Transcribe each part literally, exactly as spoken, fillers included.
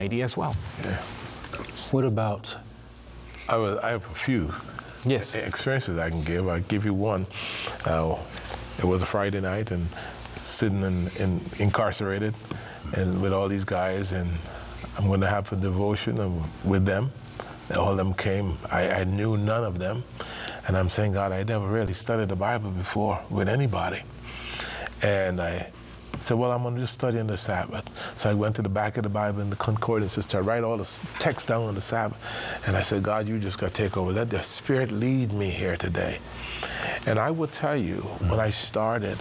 idea as well. Yeah. What about? I, was, I have a few Yes. experiences I can give. I'll give you one. Uh, it was a Friday night and sitting in, in incarcerated and with all these guys, and I'm going to have a devotion of, with them. All of them came. I, I knew none of them. And I'm saying, God, I never really studied the Bible before with anybody. And I said, well, I'm going to just study on the Sabbath. So I went to the back of the Bible in the concordance to start write all the text down on the Sabbath. And I said, God, you just got to take over. Let the Spirit lead me here today. And I will tell you, when I started,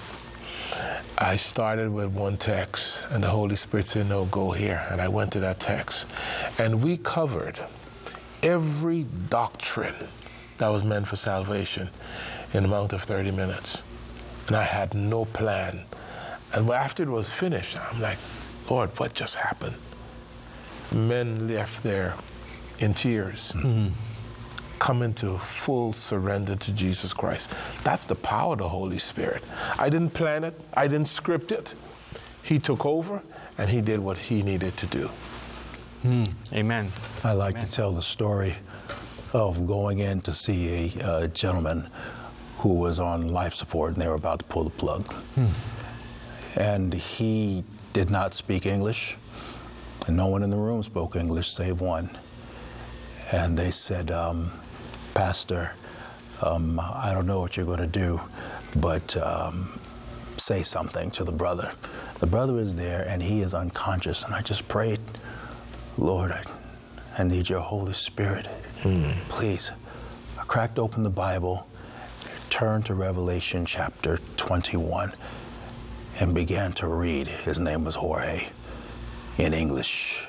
I started with one text, and the Holy Spirit said, no, go here. And I went to that text. And we covered every doctrine that was meant for salvation in a amount of thirty minutes. And I had no plan. And after it was finished, I'm like, Lord, what just happened? Men left there in tears, mm-hmm. coming to full surrender to Jesus Christ. That's the power of the Holy Spirit. I didn't plan it. I didn't script it. He took over, and he did what he needed to do. Mm. Amen. I like Amen. to tell the story of going in to see a uh, gentleman who was on life support, and they were about to pull the plug. Hmm. And he did not speak English, and no one in the room spoke English save one. And they said, um, Pastor, um, I don't know what you're going to do, but um, say something to the brother. The brother is there, and he is unconscious, and I just prayed, Lord, I, I need your Holy Spirit. Hmm. Please. I cracked open the Bible, turned to Revelation chapter twenty-one, and began to read. His name was Jorge, in English.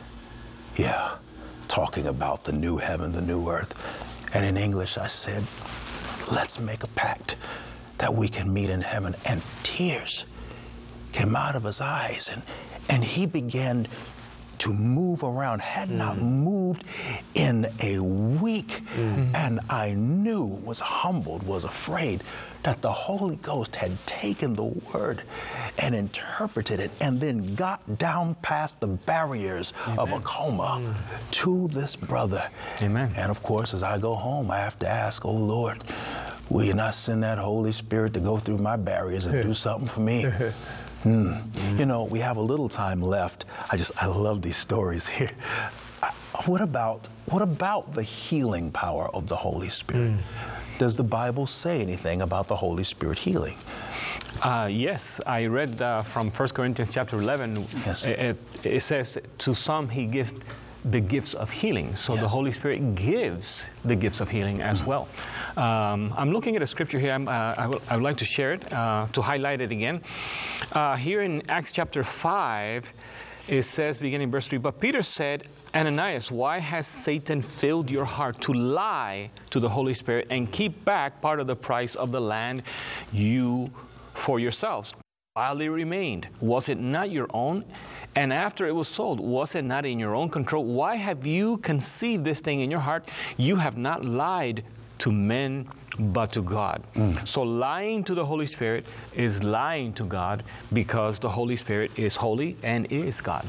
Yeah, talking about the new heaven, the new earth. And in English I said, let's make a pact that we can meet in heaven. And tears came out of his eyes, and, and he began to move around, had mm. not moved in a week. Mm. And I knew, was humbled, was afraid that the Holy Ghost had taken the word and interpreted it and then got down past the barriers Amen. Of a coma mm. to this brother. Amen. And of course, as I go home, I have to ask, oh Lord, will you not send that Holy Spirit to go through my barriers and do something for me? Mm. Mm. You know, we have a little time left. I just, I love these stories here. I, what about, what about the healing power of the Holy Spirit? Mm. Does the Bible say anything about the Holy Spirit healing? Uh, yes, I read uh, from First Corinthians chapter eleven. Yes. It, it says, to some he gives the gifts of healing. So yes. the Holy Spirit gives the gifts of healing as mm-hmm. well. Um, I'm looking at a scripture here. I'm, uh, I, will, I would like to share it, uh, to highlight it again. Uh, here in Acts chapter five, it says, beginning verse three, but Peter said, Ananias, why has Satan filled your heart to lie to the Holy Spirit and keep back part of the price of the land you for yourselves? While it remained, was it not your own? And after it was sold, was it not in your own control? Why have you conceived this thing in your heart? You have not lied to men, but to God. Mm. So lying to the Holy Spirit is lying to God, because the Holy Spirit is holy and is God.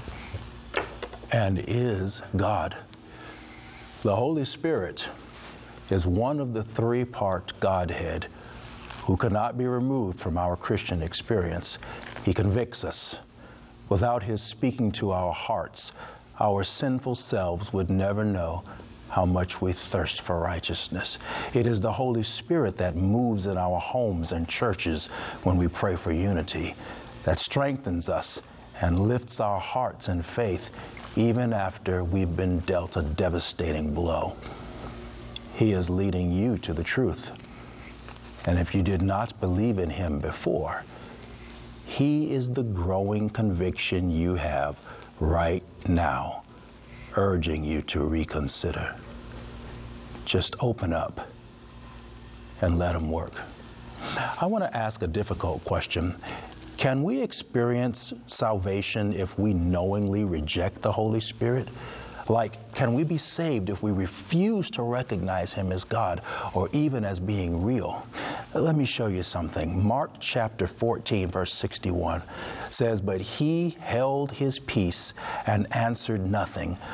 And is God. The Holy Spirit is one of the three-part Godhead who cannot be removed from our Christian experience. He convicts us. Without his speaking to our hearts, our sinful selves would never know how much we thirst for righteousness. It is the Holy Spirit that moves in our homes and churches when we pray for unity, that strengthens us and lifts our hearts in faith even after we've been dealt a devastating blow. He is leading you to the truth. And if you did not believe in him before, he is the growing conviction you have right now, urging you to reconsider. Just open up and let him work. I want to ask a difficult question. Can we experience salvation if we knowingly reject the Holy Spirit? Like, can we be saved if we refuse to recognize him as God or even as being real? Let me show you something. Mark chapter fourteen, verse sixty-one says, "But he held his peace and answered nothing.